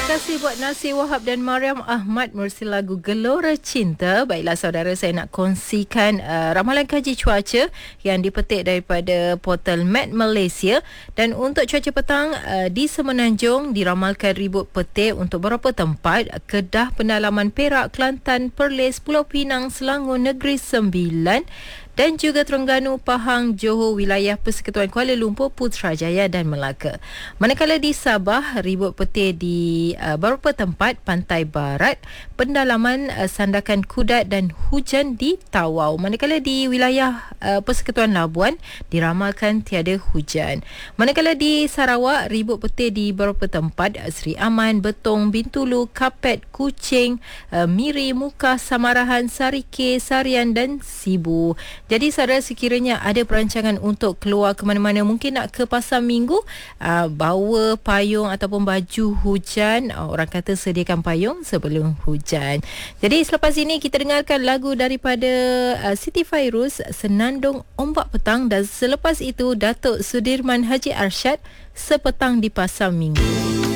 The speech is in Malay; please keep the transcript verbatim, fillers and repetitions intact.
kasih buat Nasir Wahab dan Mariam Ahmad melalui lagu Gelora Cinta. Baiklah saudara, saya nak kongsikan uh, ramalan kaji cuaca yang dipetik daripada portal Met Malaysia. Dan untuk cuaca petang uh, di Semenanjung diramalkan ribut petir untuk beberapa tempat: Kedah, Pendalaman, Perak, Kelantan, Perlis, Pulau Pinang, Selangor, Negeri Sembilan dan juga Terengganu, Pahang, Johor, wilayah Persekutuan Kuala Lumpur, Putrajaya dan Melaka. Manakala di Sabah, ribut petir di uh, beberapa tempat pantai barat, Pendalaman, uh, Sandakan Kudat dan hujan di Tawau. Manakala di wilayah uh, Persekutuan Labuan diramalkan tiada hujan. Manakala di Sarawak, ribut petir di beberapa tempat: Seri Aman, Betong, Bintulu, Kapet, Kuching, uh, Miri, Muka, Samarahan, Sarike, Sarian dan Sibu. Jadi saudara, sekiranya ada perancangan untuk keluar ke mana-mana, mungkin nak ke pasar minggu, uh, bawa payung ataupun baju hujan. Uh, orang kata sediakan payung sebelum hujan. Jadi selepas ini kita dengarkan lagu daripada uh, Siti Fairuz, Senandung Ombak Petang, dan selepas itu Datuk Sudirman Haji Arsyad, Sepetang di Pasar Minggu.